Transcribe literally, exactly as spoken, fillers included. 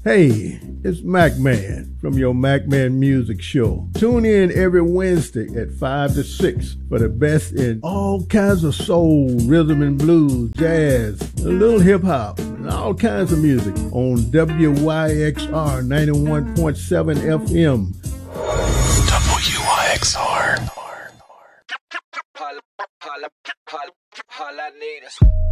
Hey, it's Mac Man from your Mac Man Music Show. Tune in every Wednesday at five to six for the best in all kinds of soul, rhythm and blues, jazz, a little hip-hop, and all kinds of music on W Y X R ninety-one point seven F M. W Y X R. All I need is